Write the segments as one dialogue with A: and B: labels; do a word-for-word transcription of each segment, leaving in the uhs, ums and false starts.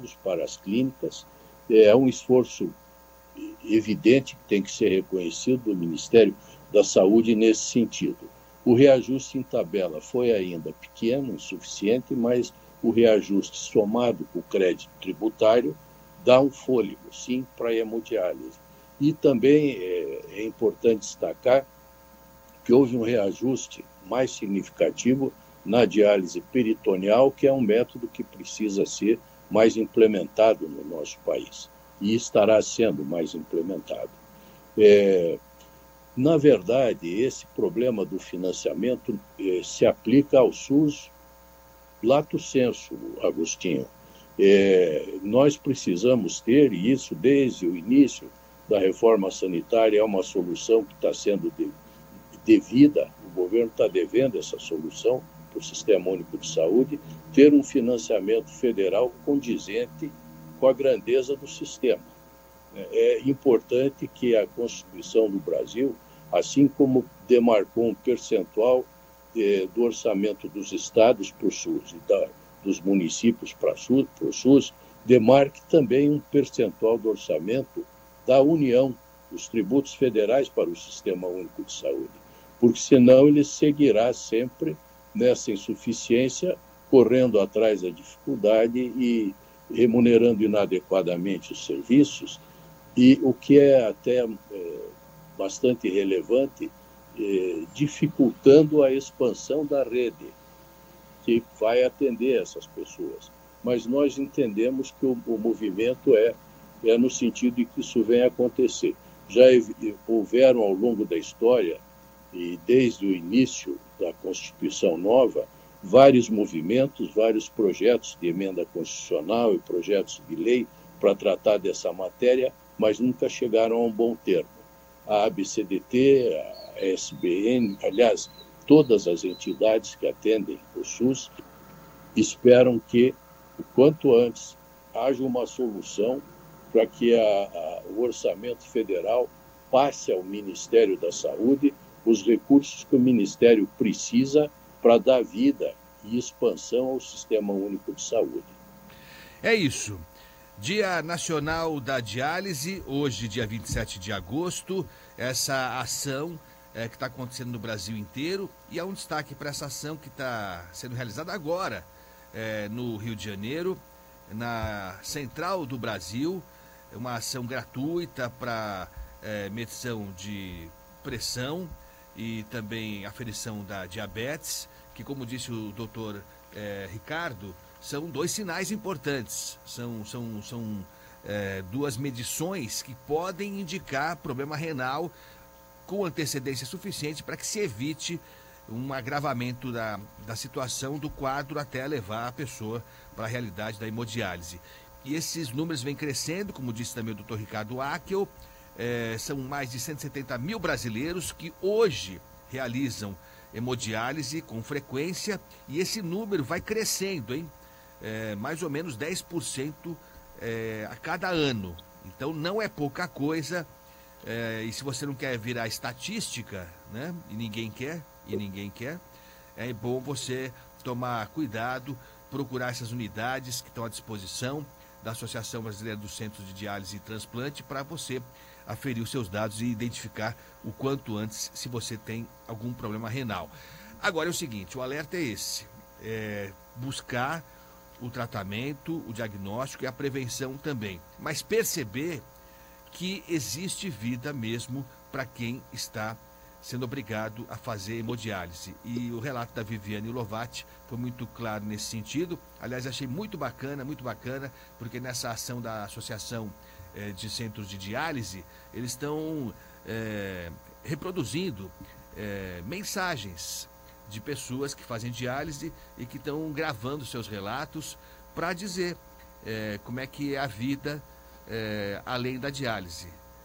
A: para as clínicas. É um esforço evidente que tem que ser reconhecido do Ministério da Saúde nesse sentido. O reajuste em tabela foi ainda pequeno, insuficiente, mas o reajuste somado com o crédito tributário dá um fôlego, sim, para a hemodiálise. E também é, é importante destacar que houve um reajuste mais significativo na diálise peritoneal, que é um método que precisa ser mais implementado no nosso país, e estará sendo mais implementado. É, na verdade, esse problema do financiamento eh, se aplica ao SUS lato sensu, Agostinho. É, nós precisamos ter, e isso desde o início da reforma sanitária é uma solução que está sendo de, devida, o governo está devendo essa solução para o Sistema Único de Saúde, ter um financiamento federal condizente com a grandeza do sistema. É importante que a Constituição do Brasil, assim como demarcou um percentual eh, do orçamento dos estados para o SUS e da, dos municípios para o SUS, demarque também um percentual do orçamento da União, dos tributos federais para o Sistema Único de Saúde, porque senão ele seguirá sempre nessa insuficiência, correndo atrás da dificuldade e remunerando inadequadamente os serviços. E o que é até é, bastante relevante, é, dificultando a expansão da rede, que vai atender essas pessoas. Mas nós entendemos que o, o movimento é, é no sentido de que isso venha acontecer. Já houveram ao longo da história, e desde o início da Constituição Nova, vários movimentos, vários projetos de emenda constitucional e projetos de lei para tratar dessa matéria, mas nunca chegaram a um bom termo. A A B C D T, a S B N, aliás, todas as entidades que atendem o SUS esperam que, o quanto antes, haja uma solução para que a, a, o orçamento federal passe ao Ministério da Saúde os recursos que o Ministério precisa para dar vida e expansão ao Sistema Único de Saúde.
B: É isso. Dia Nacional da Diálise, hoje, dia vinte e sete de agosto, essa ação é, que está acontecendo no Brasil inteiro, e há um destaque para essa ação que está sendo realizada agora é, no Rio de Janeiro, na Central do Brasil, uma ação gratuita para é, medição de pressão e também aferição da diabetes, que, como disse o doutor é, Ricardo, são dois sinais importantes, são, são, são é, duas medições que podem indicar problema renal com antecedência suficiente para que se evite um agravamento da, da situação do quadro até levar a pessoa para a realidade da hemodiálise. E esses números vêm crescendo, como disse também o doutor Ricardo Akel, é, são mais de cento e setenta mil brasileiros que hoje realizam hemodiálise com frequência, e esse número vai crescendo, hein? É, mais ou menos dez por cento é, a cada ano. Então não é pouca coisa, é, e se você não quer virar estatística, né, e ninguém quer, e ninguém quer, é bom você tomar cuidado, procurar essas unidades que estão à disposição da Associação Brasileira dos Centros de Diálise e Transplante para você aferir os seus dados e identificar o quanto antes se você tem algum problema renal. Agora é o seguinte, o alerta é esse, é buscar o tratamento, o diagnóstico e a prevenção também, mas perceber que existe vida mesmo para quem está sendo obrigado a fazer hemodiálise. E o relato da Viviane Lovati foi muito claro nesse sentido. Aliás, achei muito bacana, muito bacana, porque nessa ação da Associação eh, de Centros de Diálise, eles estão eh, reproduzindo eh, mensagens de pessoas que fazem diálise e que estão gravando seus relatos para dizer é, como é que é a vida é, além da diálise.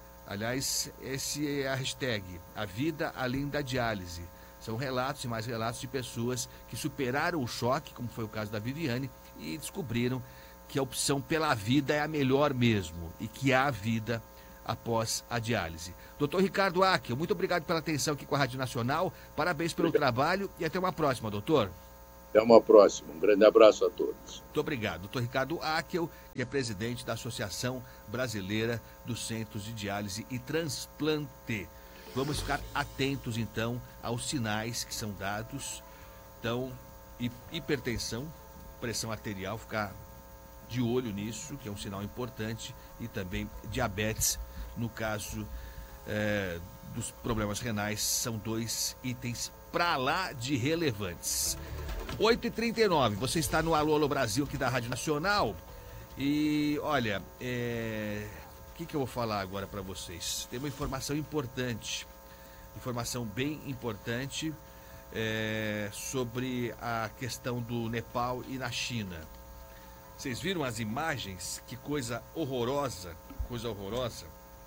B: Aliás, esse é a hashtag, a vida além da diálise. São relatos e mais relatos de pessoas que superaram o choque, como foi o caso da Viviane, e descobriram que a opção pela vida é a melhor mesmo e que há vida após a diálise. doutor Ricardo Akel, muito obrigado pela atenção aqui com a Rádio Nacional, parabéns pelo trabalho e até uma próxima, doutor.
A: Até uma próxima. Um grande abraço a todos.
B: Muito obrigado. doutor Ricardo Akel, que é presidente da Associação Brasileira dos Centros de Diálise e Transplante. Vamos ficar atentos, então, aos sinais que são dados. Então, hipertensão, pressão arterial, ficar de olho nisso, que é um sinal importante, e também diabetes, no caso é, dos problemas renais, são dois itens para lá de relevantes. oito e trinta e nove, você está no Alô Alô Brasil aqui da Rádio Nacional, e olha, é... o que, que eu vou falar agora para vocês? Tem uma informação importante, informação bem importante é... sobre a questão do Nepal e na China. Vocês viram as imagens? Que coisa horrorosa, coisa horrorosa.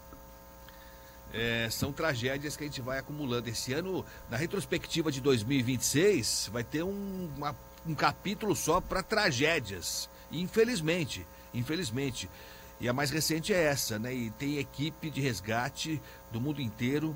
B: É, são tragédias que a gente vai acumulando. Esse ano, na retrospectiva de dois mil e vinte e seis, vai ter um, uma, um capítulo só para tragédias. Infelizmente, infelizmente. E a mais recente é essa, né? E tem equipe de resgate do mundo inteiro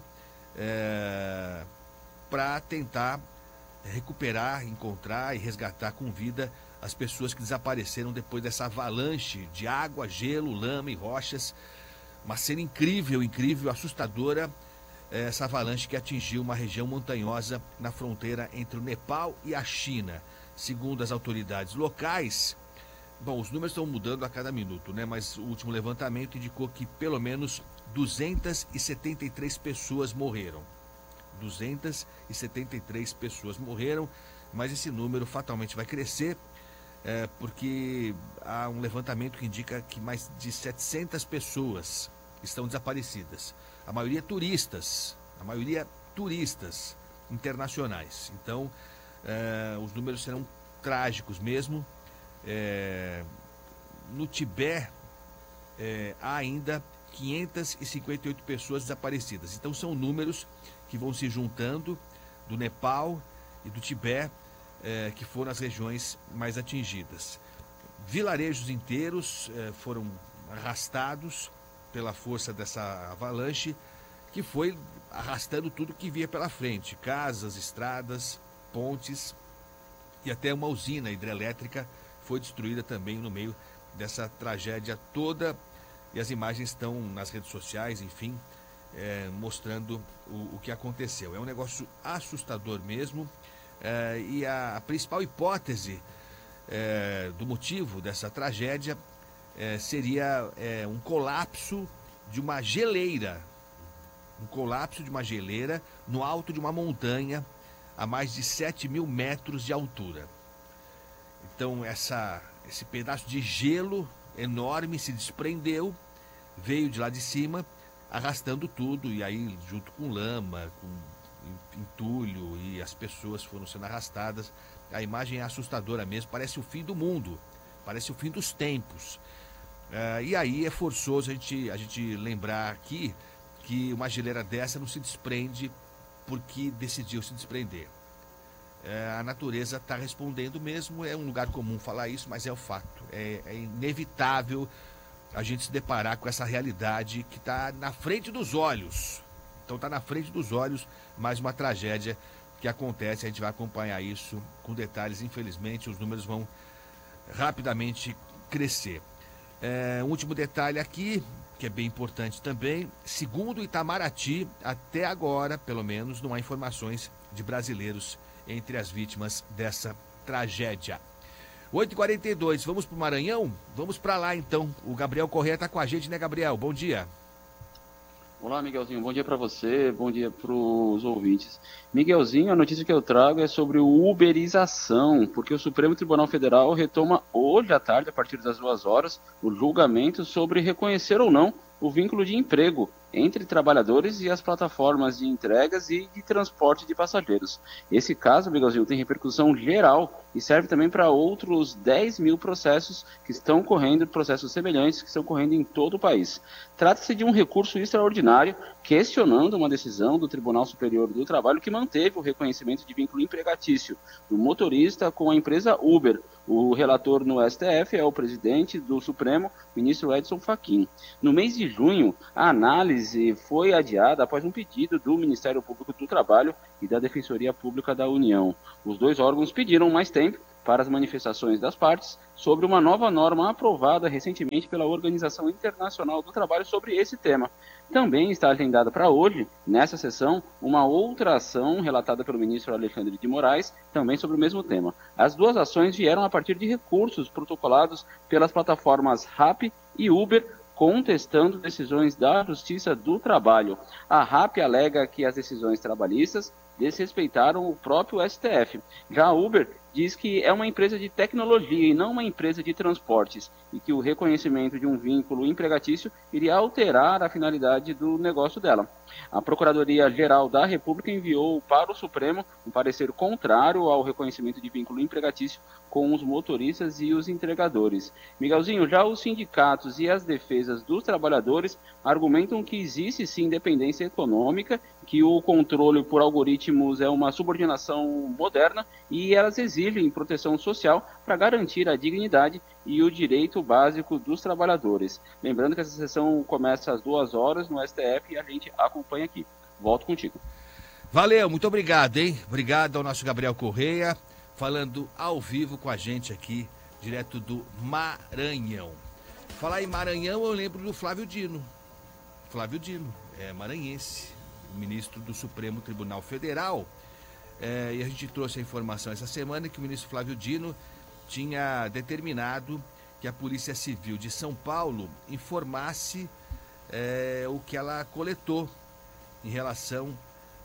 B: é, para tentar recuperar, encontrar e resgatar com vida as pessoas que desapareceram depois dessa avalanche de água, gelo, lama e rochas. Uma cena incrível, incrível, assustadora, essa avalanche que atingiu uma região montanhosa na fronteira entre o Nepal e a China. Segundo as autoridades locais, bom, os números estão mudando a cada minuto, né? Mas o último levantamento indicou que pelo menos duzentas e setenta e três pessoas morreram. duzentas e setenta e três pessoas morreram, mas esse número fatalmente vai crescer, É, porque há um levantamento que indica que mais de setecentas pessoas estão desaparecidas. A maioria turistas, a maioria turistas internacionais. Então, é, os números serão trágicos mesmo. É, no Tibete, é, há ainda quinhentas e cinquenta e oito pessoas desaparecidas. Então, são números que vão se juntando do Nepal e do Tibete, É, que foram as regiões mais atingidas. Vilarejos inteiros é, foram arrastados pela força dessa avalanche, que foi arrastando tudo que via pela frente, casas, estradas, pontes, e até uma usina hidrelétrica foi destruída também no meio dessa tragédia toda, e as imagens estão nas redes sociais, enfim, é, mostrando o, o que aconteceu. É um negócio assustador mesmo. É, e a, a principal hipótese é, do motivo dessa tragédia é, seria é, um colapso de uma geleira, um colapso de uma geleira no alto de uma montanha a mais de sete mil metros de altura. Então essa, esse pedaço de gelo enorme se desprendeu, veio de lá de cima, arrastando tudo, e aí junto com lama, com entulho, e as pessoas foram sendo arrastadas. A imagem é assustadora mesmo, parece o fim do mundo, parece o fim dos tempos. Uh, e aí é forçoso a gente, a gente lembrar aqui que uma geleira dessa não se desprende porque decidiu se desprender. Uh, a natureza está respondendo mesmo, é um lugar comum falar isso, mas é o fato. É, é inevitável a gente se deparar com essa realidade que está na frente dos olhos. Então está na frente dos olhos mais uma tragédia que acontece. A gente vai acompanhar isso com detalhes. Infelizmente, os números vão rapidamente crescer. É, um último detalhe aqui, que é bem importante também. Segundo Itamaraty, até agora, pelo menos, não há informações de brasileiros entre as vítimas dessa tragédia. oito e quarenta e dois, vamos para o Maranhão? Vamos para lá, então. O Gabriel Corrêa está com a gente, né, Gabriel? Bom dia.
C: Olá, Miguelzinho. Bom dia para você, bom dia para os ouvintes. Miguelzinho, a notícia que eu trago é sobre o uberização, porque o Supremo Tribunal Federal retoma hoje à tarde, a partir das duas horas, o julgamento sobre reconhecer ou não o vínculo de emprego entre trabalhadores e as plataformas de entregas e de transporte de passageiros. Esse caso, Miguelzinho, tem repercussão geral e serve também para outros dez mil processos que estão correndo, processos semelhantes que estão correndo em todo o país. Trata-se de um recurso extraordinário questionando uma decisão do Tribunal Superior do Trabalho que manteve o reconhecimento de vínculo empregatício do motorista com a empresa Uber. O relator no S T F é o presidente do Supremo, ministro Edson Fachin. No mês de junho, a análise foi adiada após um pedido do Ministério Público do Trabalho e da Defensoria Pública da União. Os dois órgãos pediram mais tempo para as manifestações das partes sobre uma nova norma aprovada recentemente pela Organização Internacional do Trabalho sobre esse tema. Também está agendada para hoje, nessa sessão, uma outra ação relatada pelo ministro Alexandre de Moraes, também sobre o mesmo tema. As duas ações vieram a partir de recursos protocolados pelas plataformas Rappi e Uber, contestando decisões da Justiça do Trabalho. A Rappi alega que as decisões trabalhistas desrespeitaram o próprio S T F. Já a Uber diz que é uma empresa de tecnologia e não uma empresa de transportes, e que o reconhecimento de um vínculo empregatício iria alterar a finalidade do negócio dela. A Procuradoria-Geral da República enviou para o Supremo um parecer contrário ao reconhecimento de vínculo empregatício com os motoristas e os entregadores. Miguelzinho, já os sindicatos e as defesas dos trabalhadores argumentam que existe sim dependência econômica, que o controle por algoritmos é uma subordinação moderna e elas exigem proteção social para garantir a dignidade e o direito básico dos trabalhadores. Lembrando que essa sessão começa às duas horas no S T F e a gente acompanha aqui. Volto contigo.
B: Valeu, muito obrigado, hein? Obrigado ao nosso Gabriel Correia, falando ao vivo com a gente aqui, direto do Maranhão. Falar em Maranhão, eu lembro do Flávio Dino. Flávio Dino, é maranhense, ministro do Supremo Tribunal Federal. É, e a gente trouxe a informação essa semana que o ministro Flávio Dino tinha determinado que a Polícia Civil de São Paulo informasse é, o que ela coletou em relação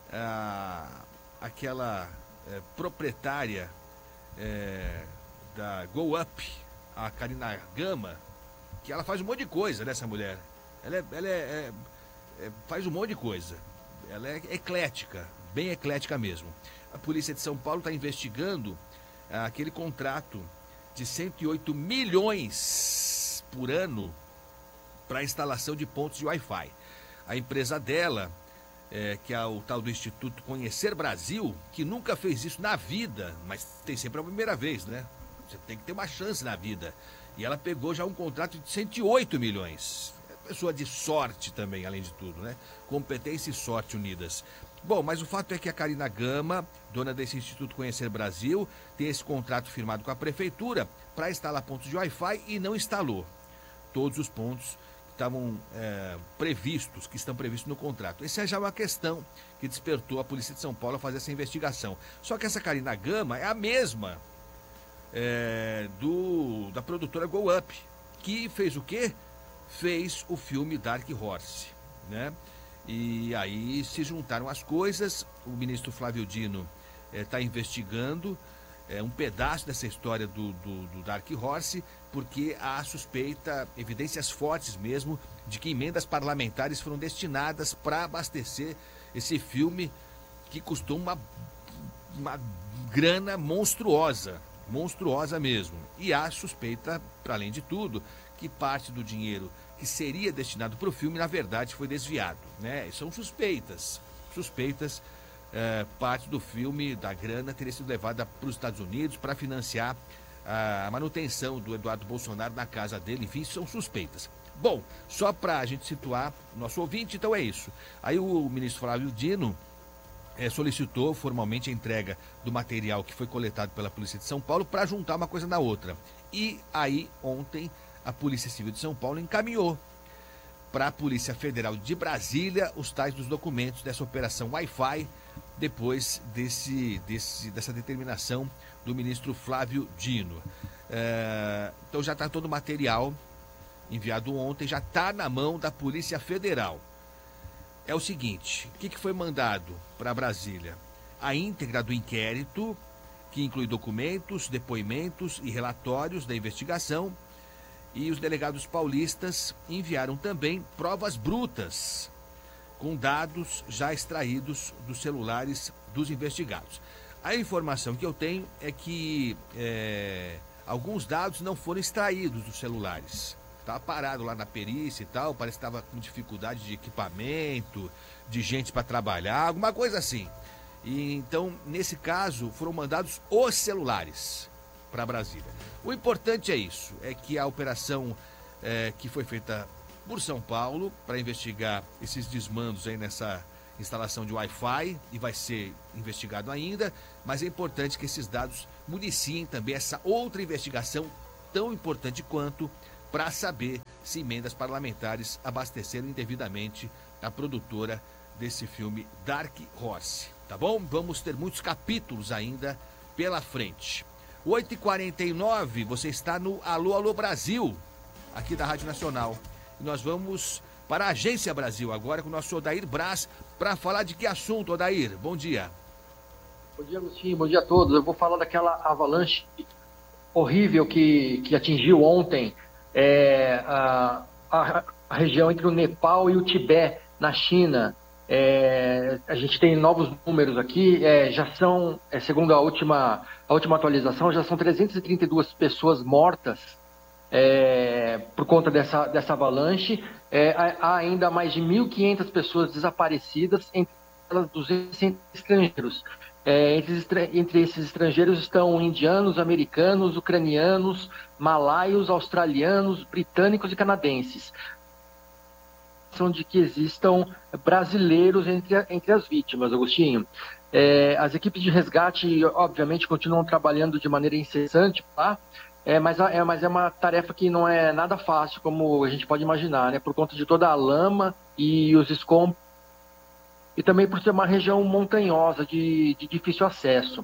B: a aquela é, proprietária é, da Go Up, a Karina Gama, que ela faz um monte de coisa, né, essa mulher? Ela, é, ela é, é, é, faz um monte de coisa. Ela é eclética, bem eclética mesmo. A Polícia de São Paulo está investigando ah, aquele contrato de cento e oito milhões por ano para a instalação de pontos de Wi-Fi. A empresa dela, é, que é o tal do Instituto Conhecer Brasil, que nunca fez isso na vida, mas tem sempre a primeira vez, né? Você tem que ter uma chance na vida. E ela pegou já um contrato de cento e oito milhões. É pessoa de sorte também, além de tudo, né? Competência e sorte unidas. Bom, mas o fato é que a Karina Gama, dona desse Instituto Conhecer Brasil, tem esse contrato firmado com a prefeitura para instalar pontos de Wi-Fi e não instalou todos os pontos que estavam é, previstos, que estão previstos no contrato. Essa já é uma questão que despertou a Polícia de São Paulo a fazer essa investigação. Só que essa Karina Gama é a mesma é, do, da produtora Go Up, que fez o quê? Fez o filme Dark Horse, né? E aí se juntaram as coisas, o ministro Flávio Dino está eh, investigando eh, um pedaço dessa história do, do, do Dark Horse, porque há suspeita, evidências fortes mesmo, de que emendas parlamentares foram destinadas para abastecer esse filme que custou uma, uma grana monstruosa, monstruosa mesmo. E há suspeita, para além de tudo, que parte do dinheiro que seria destinado para o filme, na verdade, foi desviado, né? São suspeitas, suspeitas, é, parte do filme, da grana, teria sido levada para os Estados Unidos para financiar a manutenção do Eduardo Bolsonaro na casa dele, enfim, são suspeitas. Bom, só para a gente situar o nosso ouvinte, então é isso. Aí o ministro Flávio Dino é, solicitou formalmente a entrega do material que foi coletado pela Polícia de São Paulo para juntar uma coisa na outra. E aí, ontem, a Polícia Civil de São Paulo encaminhou para a Polícia Federal de Brasília os tais dos documentos dessa operação Wi-Fi, depois desse, desse, dessa determinação do ministro Flávio Dino. É, então já está todo o material enviado ontem, já está na mão da Polícia Federal. É o seguinte, o que, que foi mandado para Brasília? A íntegra do inquérito, que inclui documentos, depoimentos e relatórios da investigação. E os delegados paulistas enviaram também provas brutas, com dados já extraídos dos celulares dos investigados. A informação que eu tenho é que é, alguns dados não foram extraídos dos celulares. Estava parado lá na perícia e tal, parece que estava com dificuldade de equipamento, de gente para trabalhar, alguma coisa assim. E, então, nesse caso, foram mandados os celulares. para Brasília. O importante é isso, é que a operação é, que foi feita por São Paulo para investigar esses desmandos aí nessa instalação de Wi-Fi, e vai ser investigado ainda, mas é importante que esses dados municiem também essa outra investigação tão importante quanto, para saber se emendas parlamentares abasteceram indevidamente a produtora desse filme Dark Horse, tá bom? Vamos ter muitos capítulos ainda pela frente. oito e quarenta e nove, você está no Alô, Alô Brasil, aqui da Rádio Nacional. E nós vamos para a Agência Brasil agora com o nosso Odair Braz, para falar de que assunto, Odair? Bom dia.
D: Bom dia, Agostinho. Bom dia a todos. Eu vou falar daquela avalanche horrível que, que atingiu ontem é, a, a, a região entre o Nepal e o Tibete, na China. É, a gente tem novos números aqui, é, já são, é, segundo a última, a última atualização, já são trezentas e trinta e duas pessoas mortas é, por conta dessa, dessa avalanche. É, há ainda mais de mil e quinhentas pessoas desaparecidas, entre elas duzentos estrangeiros. É, entre, entre esses estrangeiros estão indianos, americanos, ucranianos, malaios, australianos, britânicos e canadenses. De que existam brasileiros entre, entre as vítimas, Agostinho. É, as equipes de resgate, obviamente, continuam trabalhando de maneira incessante, tá? É, mas, é, mas é uma tarefa que não é nada fácil, como a gente pode imaginar, né? Por conta de toda a lama e os escombros, e também por ser uma região montanhosa de, de difícil acesso.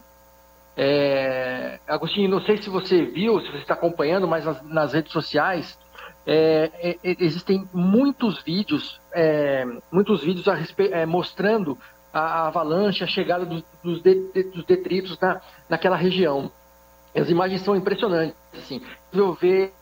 D: É, Agostinho, não sei se você viu, se você está acompanhando, mas nas, nas redes sociais é, é, existem muitos vídeos, é, muitos vídeos a respe... é, mostrando a, a avalanche, a chegada dos, dos, de, dos detritos na, naquela região. As imagens são impressionantes, assim, eu ver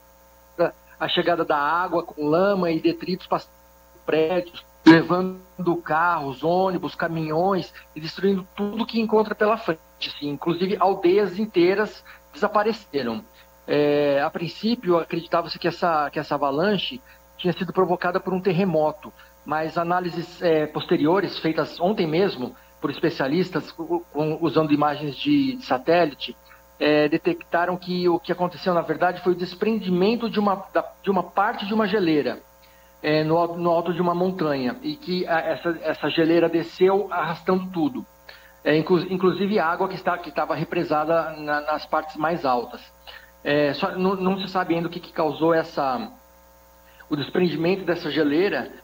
D: a chegada da água com lama e detritos passando por prédios, levando carros, ônibus, caminhões e destruindo tudo que encontra pela frente. Assim, inclusive aldeias inteiras desapareceram. É, a princípio, acreditava-se que essa, que essa avalanche tinha sido provocada por um terremoto, mas análises é, posteriores, feitas ontem mesmo por especialistas, usando imagens de, de satélite, é, detectaram que o que aconteceu, na verdade, foi o desprendimento de uma, de uma parte de uma geleira é, no, no alto de uma montanha, e que a, essa, essa geleira desceu arrastando tudo, é, inclu, inclusive água que está, que estava represada na, nas partes mais altas. É, só, não, não se sabe ainda o que, que causou essa, o desprendimento dessa geleira.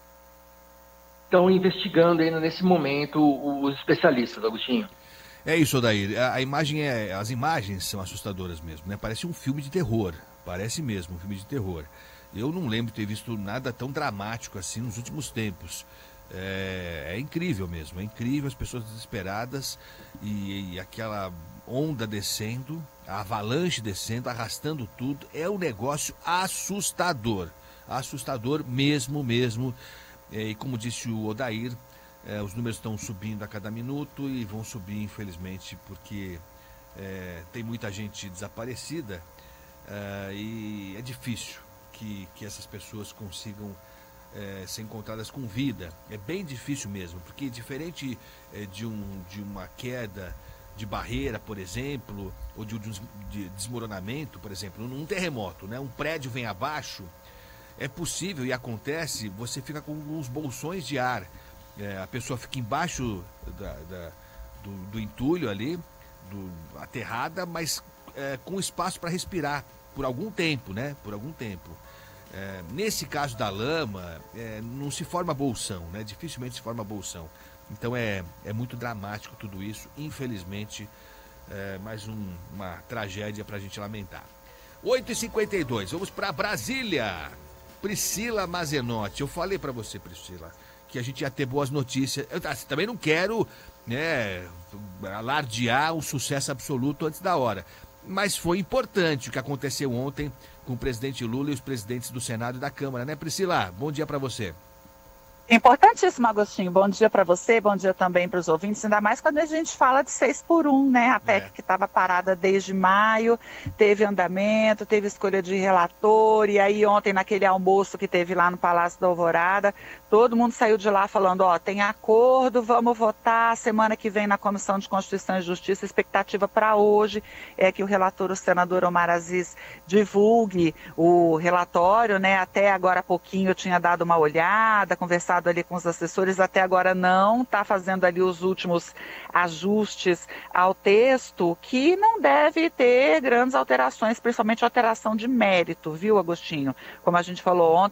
D: Estão investigando ainda nesse momento os especialistas, Agostinho.
B: É isso, Odair. A, a imagem é, as imagens são assustadoras mesmo, né? Parece um filme de terror, parece mesmo um filme de terror. Eu não lembro de ter visto nada tão dramático assim nos últimos tempos. É, é incrível mesmo, é incrível, as pessoas desesperadas e, e aquela onda descendo, a avalanche descendo, arrastando tudo. É um negócio assustador, assustador mesmo, mesmo. É, e como disse o Odair, é, os números estão subindo a cada minuto e vão subir, infelizmente, porque é, tem muita gente desaparecida é, e é difícil que, que essas pessoas consigam é, ser encontradas com vida. É bem difícil mesmo, porque diferente é, de, um, de uma queda de barreira, por exemplo, ou de um de desmoronamento, por exemplo, num terremoto, né? Um prédio vem abaixo, é possível e acontece, você fica com uns bolsões de ar, é, a pessoa fica embaixo da, da, do, do entulho ali, do, aterrada, mas é, com espaço para respirar por algum tempo, né? Por algum tempo. É, nesse caso da lama, é, não se forma bolsão, né? Dificilmente se forma bolsão. Então é, é muito dramático tudo isso, infelizmente, é mais um, uma tragédia para a gente lamentar. oito e cinquenta e dois, vamos para Brasília. Priscila Mazenotti, eu falei para você, Priscila, que a gente ia ter boas notícias. Eu também não quero, né, alardear o sucesso absoluto antes da hora, mas foi importante o que aconteceu ontem com o presidente Lula e os presidentes do Senado e da Câmara, né, Priscila? Bom dia para você.
E: Importantíssimo, Agostinho. Bom dia para você, bom dia também para os ouvintes, ainda mais quando a gente fala de seis por um, né? A P E C
B: É.
E: que estava parada desde maio, teve andamento, teve escolha de relator, e aí ontem naquele almoço que teve lá no Palácio da Alvorada, todo mundo saiu de lá falando, ó, tem acordo, vamos votar, semana que vem na Comissão de Constituição e Justiça, a expectativa para hoje é que o relator, o senador Omar Aziz, divulgue o relatório, né? Até agora há pouquinho eu tinha dado uma olhada, conversado ali com os assessores, até agora não, está fazendo ali os últimos ajustes ao texto, que não deve ter grandes alterações, principalmente alteração de mérito, viu, Agostinho? Como a gente falou ontem,